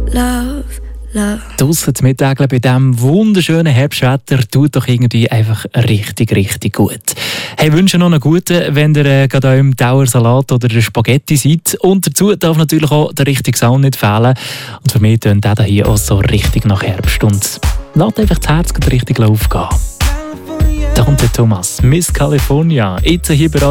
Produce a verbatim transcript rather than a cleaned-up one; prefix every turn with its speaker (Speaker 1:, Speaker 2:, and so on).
Speaker 1: love, love.
Speaker 2: Draussen zu Mittageln bei diesem wunderschönen Herbstwetter tut doch irgendwie einfach richtig, richtig gut. Hey, wünsche noch einen guten, wenn ihr äh, gerade auch im Dauersalat oder der Spaghetti seid. Und dazu darf natürlich auch der richtige Sound nicht fehlen. Und für mich tönt der hier auch so richtig nach Herbst. Und lasst einfach das Herz richtig aufgehen. Da kommt der Thomas, Miss California, jetzt hier bei